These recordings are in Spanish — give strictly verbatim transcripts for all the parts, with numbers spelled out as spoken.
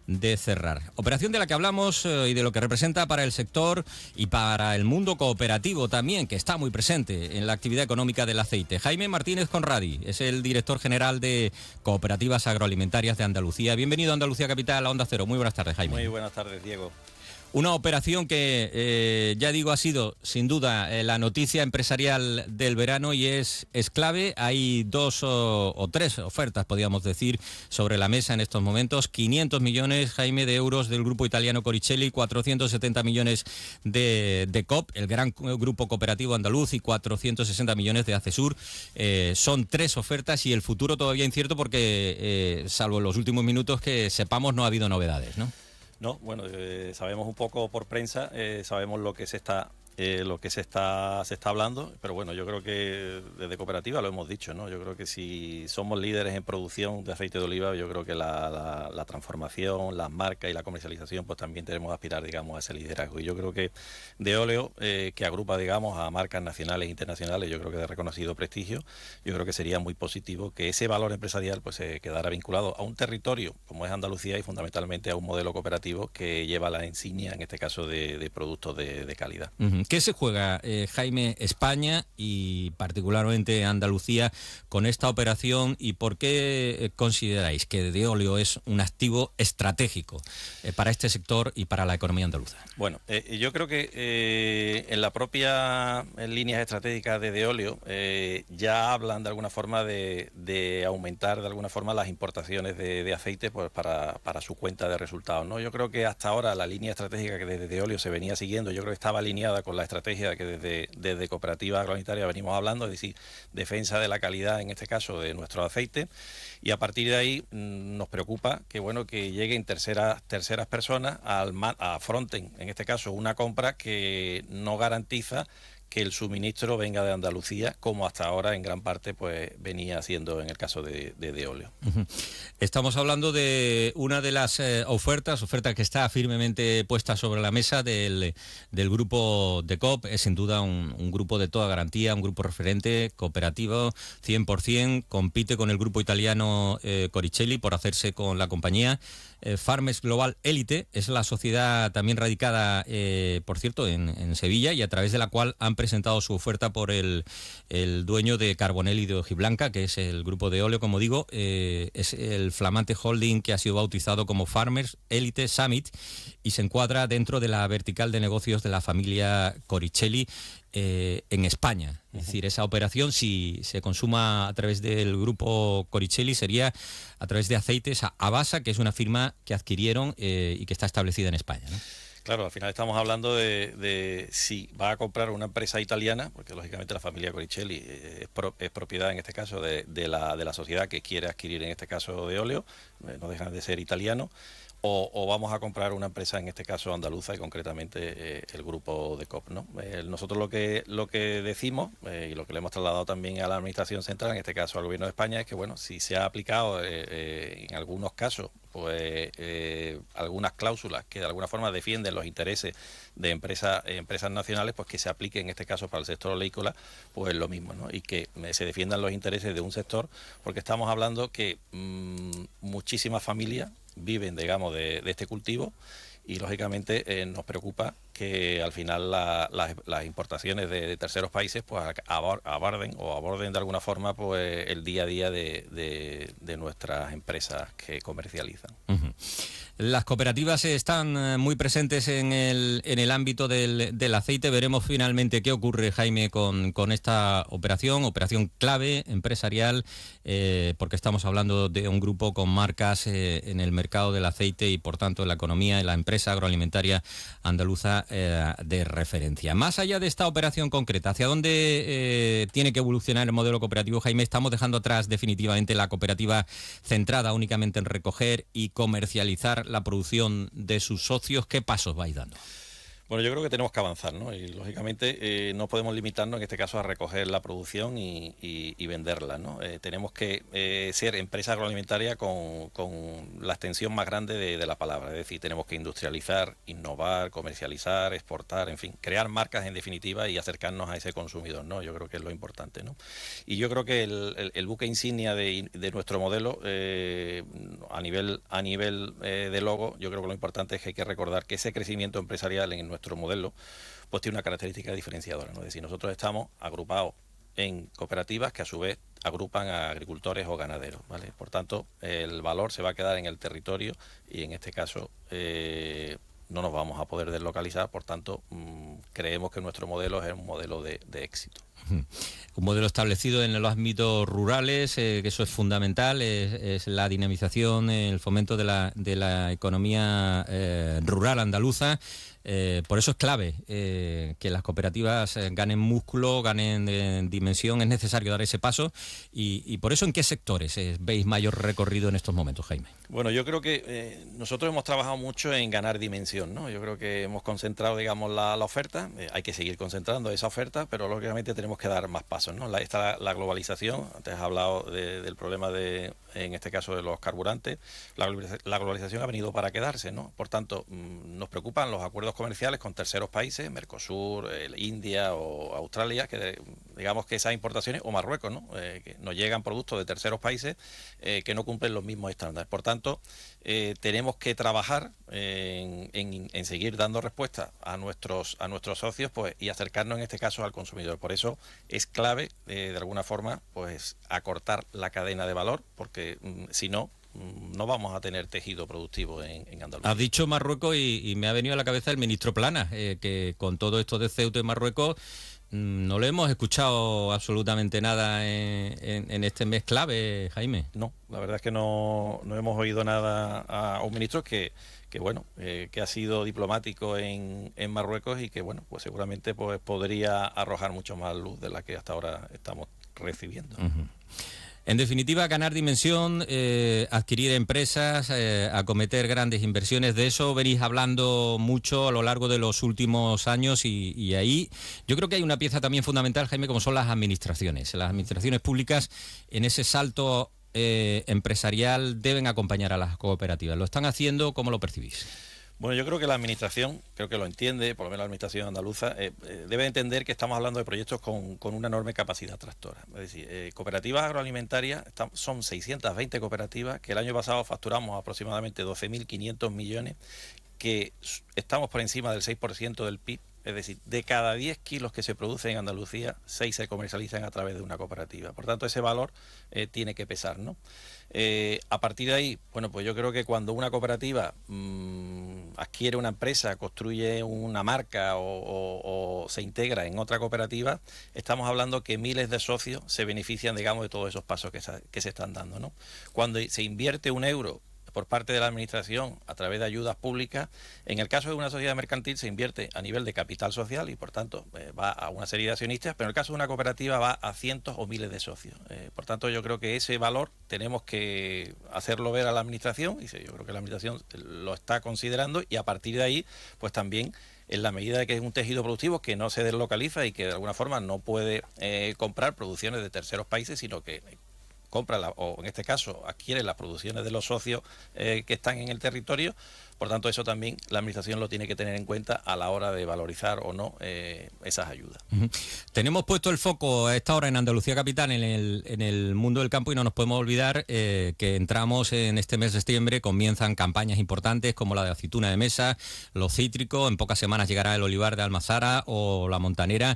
de cerrar. Operación de la que hablamos eh, y de lo que representa para el sector y para el mundo cooperativo también, que está muy presente en la actividad económica del aceite. Jaime Martínez Conradi es el director general de Cooperativas Agroalimentarias de Andalucía. Bienvenido a Andalucía Capital, a Onda Cero. Muy buenas tardes, Jaime. Muy buenas tardes, Diego. Una operación que, eh, ya digo, ha sido sin duda eh, la noticia empresarial del verano y es, es clave. Hay dos o, o tres ofertas, podríamos decir, sobre la mesa en estos momentos. quinientos millones, Jaime, de euros del grupo italiano Coricelli, cuatrocientos setenta millones de, de C O P, el gran grupo cooperativo andaluz, y cuatrocientos sesenta millones de Acesur. Eh, son tres ofertas y el futuro todavía incierto porque, eh, salvo en los últimos minutos que sepamos, no ha habido novedades, ¿no? No, bueno, eh, sabemos un poco por prensa, eh, sabemos lo que se está eh, lo que se está se está hablando, pero bueno, yo creo que desde Cooperativa lo hemos dicho, ¿no? Yo creo que si somos líderes en producción de aceite de oliva, yo creo que la, la, la transformación, las marcas y la comercialización, pues también tenemos que aspirar, digamos, a ese liderazgo. Y yo creo que Deoleo, eh, que agrupa, digamos, a marcas nacionales e internacionales, yo creo que de reconocido prestigio, yo creo que sería muy positivo que ese valor empresarial pues se quedara vinculado a un territorio como es Andalucía y fundamentalmente a un modelo cooperativo que lleva la insignia, en este caso, de, de productos de, de calidad. Uh-huh. ¿Qué se juega, eh, Jaime, España y particularmente Andalucía con esta operación y por qué consideráis que Deoleo es un activo estratégico eh, para este sector y para la economía andaluza? Bueno, eh, yo creo que eh, en la propia en líneas estratégicas de Deoleo eh, ya hablan de alguna forma de, de aumentar de alguna forma las importaciones de, de aceite pues para, para su cuenta de resultados, ¿no? Yo creo que hasta ahora la línea estratégica que desde Deoleo se venía siguiendo, yo creo que estaba alineada con la estrategia que desde, desde Cooperativa Agroalimentaria venimos hablando, es decir, defensa de la calidad, en este caso, de nuestro aceite, y a partir de ahí mmm, nos preocupa que bueno que lleguen terceras terceras personas al afronten, en este caso, una compra que no garantiza que el suministro venga de Andalucía, como hasta ahora en gran parte pues venía haciendo en el caso de, de Deoleo. Uh-huh. Estamos hablando de una de las eh, ofertas, oferta que está firmemente puesta sobre la mesa del, del grupo de C O P. Es sin duda un, un grupo de toda garantía, un grupo referente, cooperativo, cien por ciento, compite con el grupo italiano eh, Coricelli por hacerse con la compañía. Eh, Farmers Global Elite es la sociedad también radicada, eh, por cierto, en, en Sevilla, y a través de la cual han presentado su oferta por el, el dueño de Carbonell y de Hojiblanca, que es el grupo Deoleo, como digo, eh, es el flamante holding que ha sido bautizado como Farmers Elite Summit y se encuadra dentro de la vertical de negocios de la familia Coricelli eh, en España. Es decir, esa operación, si se consuma a través del grupo Coricelli, sería a través de aceites a Abasa, que es una firma que adquirieron eh, y que está establecida en España, ¿no? Claro, al final estamos hablando de, de si va a comprar una empresa italiana, porque lógicamente la familia Coricelli es, pro, es propiedad en este caso de, de, la, de la sociedad que quiere adquirir en este caso Deoleo, eh, no dejan de ser italianos, o, o vamos a comprar una empresa en este caso andaluza y concretamente eh, el grupo de C O P, ¿no? Eh, nosotros lo que lo que decimos eh, y lo que le hemos trasladado también a la Administración Central, en este caso al Gobierno de España, es que bueno, si se ha aplicado eh, eh, en algunos casos pues eh, algunas cláusulas que de alguna forma defienden los intereses de empresas eh, empresas nacionales, pues que se aplique en este caso para el sector oleícola, pues lo mismo, ¿no? Y que eh, se defiendan los intereses de un sector, porque estamos hablando que mmm, muchísimas familias viven, digamos, de, de este cultivo y lógicamente eh, nos preocupa que al final la, la, las importaciones de, de terceros países pues aborden o aborden de alguna forma pues el día a día de, de, de nuestras empresas que comercializan. Uh-huh. Las cooperativas están muy presentes en el, en el ámbito del, del aceite. Veremos finalmente qué ocurre, Jaime, con, con esta operación, operación clave, empresarial, eh, porque estamos hablando de un grupo con marcas eh, en el mercado del aceite y, por tanto, en la economía, en la empresa agroalimentaria andaluza eh, de referencia. Más allá de esta operación concreta, ¿hacia dónde eh, tiene que evolucionar el modelo cooperativo, Jaime? Estamos dejando atrás definitivamente la cooperativa centrada únicamente en recoger y comercializar la producción de sus socios. ¿Qué pasos vais dando? Bueno, yo creo que tenemos que avanzar, ¿no? Y lógicamente eh, no podemos limitarnos en este caso a recoger la producción y, y, y venderla, ¿no? Eh, tenemos que eh, ser empresa agroalimentaria con, con la extensión más grande de, de la palabra, es decir, tenemos que industrializar, innovar, comercializar, exportar, en fin, crear marcas en definitiva y acercarnos a ese consumidor, ¿no? Yo creo que es lo importante, ¿no? Y yo creo que el, el, el buque insignia de, de nuestro modelo eh, a nivel, a nivel eh, de logo, yo creo que lo importante es que hay que recordar que ese crecimiento empresarial en nuestro modelo pues tiene una característica diferenciadora, ¿no? Es decir, nosotros estamos agrupados en cooperativas que a su vez agrupan a agricultores o ganaderos, ¿vale? Por tanto, el valor se va a quedar en el territorio y en este caso eh, no nos vamos a poder deslocalizar, por tanto mmm, creemos que nuestro modelo es un modelo de, de éxito. Un modelo establecido en los ámbitos rurales, eh, que eso es fundamental, es, es la dinamización, el fomento de la, de la economía eh, rural andaluza. Eh, por eso es clave eh, que las cooperativas eh, ganen músculo, ganen eh, dimensión, es necesario dar ese paso y, y por eso ¿en qué sectores eh, veis mayor recorrido en estos momentos, Jaime? Bueno, yo creo que eh, nosotros hemos trabajado mucho en ganar dimensión, ¿no? Yo creo que hemos concentrado, digamos, la, la oferta, eh, hay que seguir concentrando esa oferta, pero lógicamente tenemos que dar más pasos, ¿no? La, esta, la globalización, antes has hablado de, del problema de, en este caso de los carburantes, la, la globalización ha venido para quedarse, ¿no? Por tanto, mmm, nos preocupan los acuerdos comerciales con terceros países, Mercosur, eh, India o Australia, que digamos que esas importaciones, o Marruecos, ¿no? Eh, que nos llegan productos de terceros países eh, que no cumplen los mismos estándares. Por tanto, eh, tenemos que trabajar en, en, en seguir dando respuesta a nuestros a nuestros socios, pues, y acercarnos en este caso al consumidor. Por eso es clave, eh, de alguna forma, pues acortar la cadena de valor, porque mm, si no, no vamos a tener tejido productivo en, en Andalucía. Has dicho Marruecos y, y me ha venido a la cabeza el ministro Planas, eh, que con todo esto de Ceuta y Marruecos mmm, no le hemos escuchado absolutamente nada en, en, en este mes clave, Jaime. No, la verdad es que no, no hemos oído nada a, a un ministro que, que bueno, eh, que ha sido diplomático en, en Marruecos y que bueno, pues seguramente pues podría arrojar mucho más luz de la que hasta ahora estamos recibiendo. Uh-huh. En definitiva, ganar dimensión, eh, adquirir empresas, eh, acometer grandes inversiones, de eso venís hablando mucho a lo largo de los últimos años y, y ahí yo creo que hay una pieza también fundamental, Jaime, como son las administraciones. Las administraciones públicas en ese salto eh, empresarial deben acompañar a las cooperativas. ¿Lo están haciendo? ¿Cómo lo percibís? Bueno, yo creo que la administración, creo que lo entiende, por lo menos la administración andaluza, eh, eh, debe entender que estamos hablando de proyectos con, con una enorme capacidad tractora. Es decir, eh, cooperativas agroalimentarias, están, son seiscientas veinte cooperativas, que el año pasado facturamos aproximadamente doce mil quinientos millones, que estamos por encima del seis por ciento del P I B. Es decir, de cada diez kilos que se producen en Andalucía, seis se comercializan a través de una cooperativa. Por tanto, ese valor eh, tiene que pesar, ¿no? Eh, a partir de ahí, bueno, pues yo creo que cuando una cooperativa mmm, adquiere una empresa, construye una marca o, o, o se integra en otra cooperativa, estamos hablando que miles de socios se benefician, digamos, de todos esos pasos que, que se están dando, ¿no? Cuando se invierte un euro por parte de la administración a través de ayudas públicas, en el caso de una sociedad mercantil se invierte a nivel de capital social y por tanto eh, va a una serie de accionistas, pero en el caso de una cooperativa va a cientos o miles de socios. Eh, por tanto, yo creo que ese valor tenemos que hacerlo ver a la administración y yo creo que la administración lo está considerando y a partir de ahí, pues también en la medida de que es un tejido productivo que no se deslocaliza y que de alguna forma no puede eh, comprar producciones de terceros países, sino que compra, la, o en este caso adquiere las producciones de los socios eh, que están en el territorio. Por tanto, eso también la administración lo tiene que tener en cuenta a la hora de valorizar o no eh, esas ayudas. Uh-huh. Tenemos puesto el foco a esta hora en Andalucía Capital, en el, en el mundo del campo, y no nos podemos olvidar eh, que entramos en este mes de septiembre, comienzan campañas importantes como la de aceituna de mesa, los cítricos, en pocas semanas llegará el olivar de Almazara o la montanera,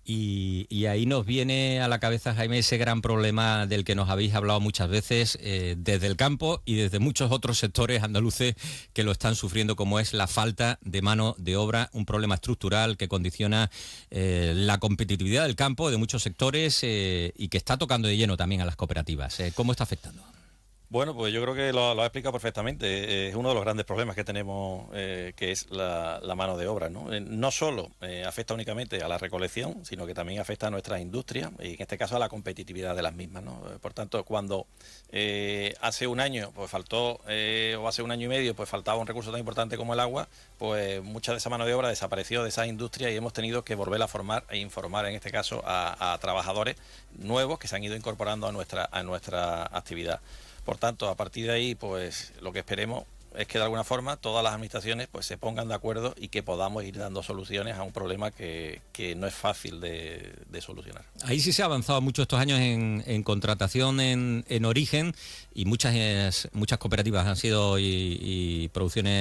y, y ahí nos viene a la cabeza, Jaime, ese gran problema del que nos habéis hablado muchas veces eh, desde el campo y desde muchos otros sectores andaluces que lo están sufriendo, como es la falta de mano de obra, un problema estructural que condiciona eh, la competitividad del campo de muchos sectores eh, y que está tocando de lleno también a las cooperativas. Eh, ¿Cómo está afectando? Bueno, pues yo creo que lo, lo ha explicado perfectamente. Eh, es uno de los grandes problemas que tenemos, eh, que es la, la mano de obra, ¿no? Eh, no solo eh, afecta únicamente a la recolección, sino que también afecta a nuestras industrias y en este caso a la competitividad de las mismas, ¿no? Eh, Por tanto, cuando eh, hace un año pues faltó, eh, o hace un año y medio, pues faltaba un recurso tan importante como el agua, pues mucha de esa mano de obra desapareció de esas industrias y hemos tenido que volver a formar e informar, en este caso, a, a trabajadores nuevos que se han ido incorporando a nuestra, a nuestra actividad. Por tanto, a partir de ahí, pues lo que esperemos es que de alguna forma todas las administraciones pues se pongan de acuerdo y que podamos ir dando soluciones a un problema que, que no es fácil de, de solucionar. Ahí sí se ha avanzado mucho estos años en, en contratación en, en origen y muchas, muchas cooperativas han sido y, y producciones